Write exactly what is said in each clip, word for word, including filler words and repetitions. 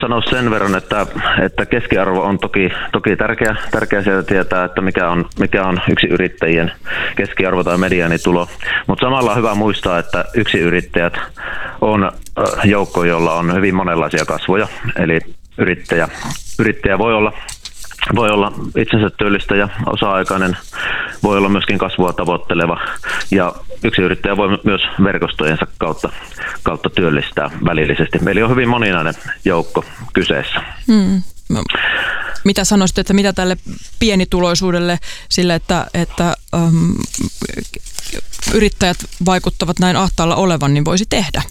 sanoa sen verran, että, että keskiarvo on toki, toki tärkeä, tärkeä sieltä tietää, että mikä on, mikä on yksinyrittäjien keskiarvo tai mediaanitulo. Mutta samalla on hyvä muistaa, että yksinyrittäjät on joukko, jolla on hyvin monenlaisia kasvoja. Eli yrittäjä, yrittäjä voi olla Voi olla itsensä työllistäjä, osa-aikainen, voi olla myöskin kasvua tavoitteleva ja yksinyrittäjä voi myös verkostojensa kautta, kautta työllistää välillisesti. Meillä on hyvin moninainen joukko kyseessä. Hmm. Mitä sanoisit, että mitä tälle pienituloisuudelle sille, että, että um, yrittäjät vaikuttavat näin ahtaalla olevan, niin voisi tehdä?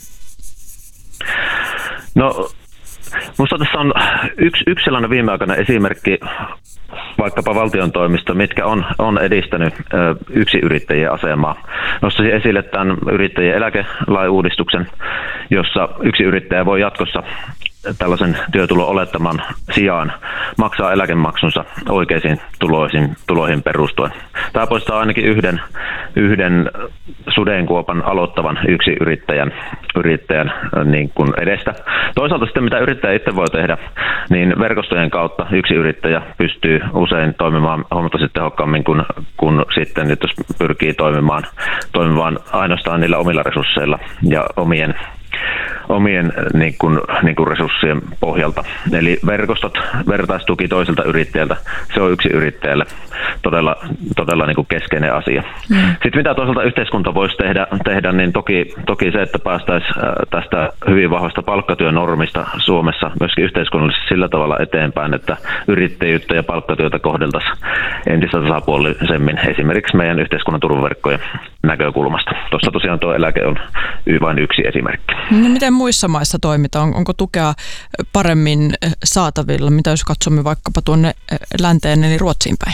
No, minusta tässä on yksi, yksi sellainen viimeaikainen esimerkki vaikkapa valtion toimista, mitkä on, on edistänyt ö, yksinyrittäjien asemaa. Nostaisin esille tämän yrittäjien eläkelain uudistuksen, jossa yksinyrittäjä voi jatkossa tällaisen työtulo-olettaman sijaan maksaa eläkemaksunsa oikeisiin tuloihin, tuloihin perustuen. Tämä poistaa ainakin yhden, yhden sudenkuopan aloittavan yksinyrittäjän yrittäjän niin kuin edestä. Toisaalta sitten mitä yrittäjä itse voi tehdä, niin verkostojen kautta yksinyrittäjä pystyy usein toimimaan huomattavasti tehokkaammin kuin, kuin sitten nyt jos pyrkii toimimaan, toimimaan ainoastaan niillä omilla resursseilla ja omien omien niin kuin, niin kuin resurssien pohjalta. Eli verkostot, vertaistuki toiselta yrittäjältä, se on yksi yrittäjälle todella, todella niin kuin keskeinen asia. Mm. Sitten mitä toisaalta yhteiskunta voisi tehdä, tehdä niin toki, toki se, että päästäisiin tästä hyvin vahvasta palkkatyönormista Suomessa myöskin yhteiskunnallisesti sillä tavalla eteenpäin, että yrittäjyyttä ja palkkatyötä kohdeltaisiin entistä tasapuolisemmin esimerkiksi meidän yhteiskunnan turvaverkkojen näkökulmasta. Tuossa tosiaan tuo eläke on vain yksi esimerkki. No miten muissa maissa toimitaan? Onko tukea paremmin saatavilla? Mitä jos katsomme vaikkapa tuonne länteen eli Ruotsiin päin?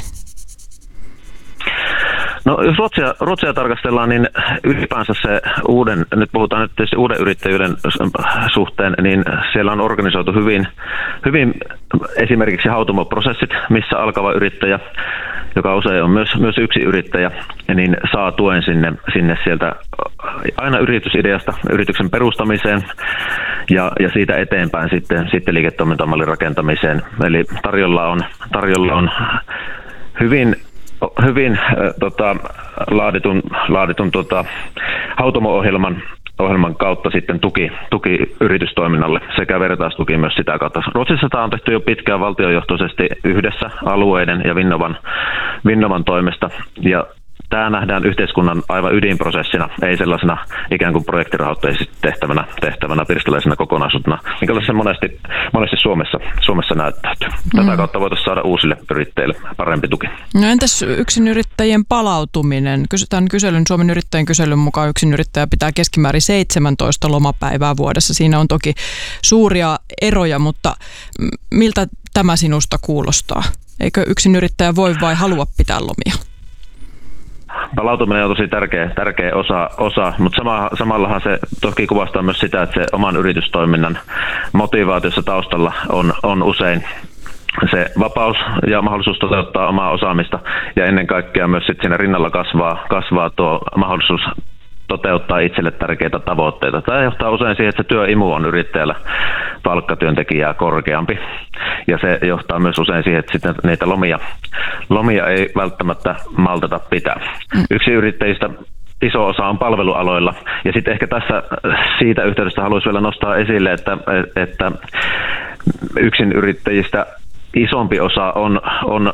No jos Ruotsia, Ruotsia tarkastellaan, niin ylipäänsä se uuden, nyt puhutaan nyt tietysti uuden yrittäjyyden suhteen, niin siellä on organisoitu hyvin, hyvin esimerkiksi hautomoprosessit, missä alkava yrittäjä, joka usein on myös, myös yksi yrittäjä, niin saa tuen sinne, sinne sieltä aina yritysideasta yrityksen perustamiseen ja, ja siitä eteenpäin sitten, sitten liiketoimintamallin rakentamiseen. Eli tarjolla on, tarjolla on hyvin hyvin äh, tota, laaditun, laaditun tota, hautomo-ohjelman ohjelman kautta sitten tuki, tuki yritystoiminnalle sekä vertaistuki myös sitä kautta. Ruotsissa tämä on tehty jo pitkään valtiojohtoisesti yhdessä alueiden ja Vinnovan, Vinnovan toimesta ja tämä nähdään yhteiskunnan aivan ydinprosessina, ei sellaisena ikään kuin projektirahoitteisesti tehtävänä, tehtävänä pirstaleisena kokonaisuutena, mikä se monesti, monesti Suomessa, Suomessa näyttäytyy. Tätä mm. kautta voitaisiin saada uusille yrittäjille parempi tuki. No entäs yksinyrittäjien palautuminen? Kysytään kyselyn, Suomen yrittäjien kyselyn mukaan yksinyrittäjä pitää keskimäärin seitsemäntoista lomapäivää vuodessa. Siinä on toki suuria eroja, mutta miltä tämä sinusta kuulostaa? Eikö yksinyrittäjä voi vai halua pitää lomia? Palautuminen on tosi tärkeä, tärkeä osa, osa mutta sama, samallahan se toki kuvastaa myös sitä, että se oman yritystoiminnan motivaatiossa taustalla on, on usein se vapaus ja mahdollisuus toteuttaa omaa osaamista ja ennen kaikkea myös sit siinä rinnalla kasvaa, kasvaa tuo mahdollisuus toteuttaa itselle tärkeitä tavoitteita. Tämä johtaa usein siihen, että se työimu on yrittäjällä palkkatyöntekijää korkeampi. Ja se johtaa myös usein siihen, että sitten niitä lomia, lomia ei välttämättä malteta pitää. Yksi yrittäjistä iso osa on palvelualoilla. Ja sitten ehkä tässä siitä yhteydestä haluaisin vielä nostaa esille, että, että yksin yrittäjistä isompi osa on, on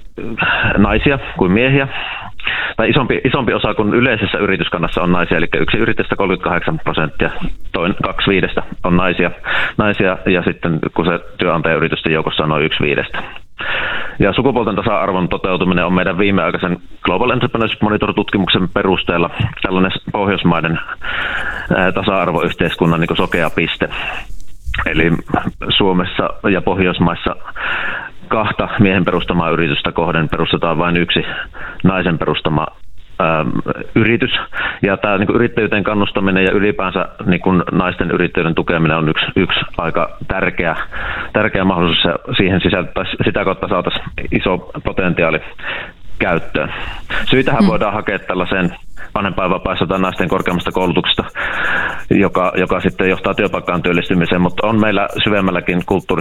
naisia kuin miehiä. Tai isompi, isompi osa kuin yleisessä yrityskannassa on naisia, eli yksi yrittäjistä kolmekymmentäkahdeksan prosenttia, toinen kaksi viidestä on naisia, naisia ja sitten kun se työnantajayritysten joukossa on noin yksi viidestä. Ja sukupuolten tasa-arvon toteutuminen on meidän viimeaikaisen Global Entrepreneurship Monitor-tutkimuksen perusteella tällainen pohjoismaiden ää, tasa-arvoyhteiskunnan niin kuin sokea piste. Eli Suomessa ja Pohjoismaissa kahta miehen perustamaa yritystä kohden perustetaan vain yksi naisen perustama ä, yritys. Ja tämä niin kuin yrittäjyyteen kannustaminen ja ylipäänsä niin kuin naisten yrittäjyyden tukeminen on yksi, yksi aika tärkeä, tärkeä mahdollisuus. Ja siihen sisältäisi, sitä kautta saataisiin iso potentiaali käyttöön. Syitähän mm. voidaan hakea tällaiseen vanhempainvapaassa tai naisten korkeammasta koulutuksesta, joka, joka sitten johtaa työpaikkaan työllistymiseen, mutta on meillä syvemmälläkin kulttuurissa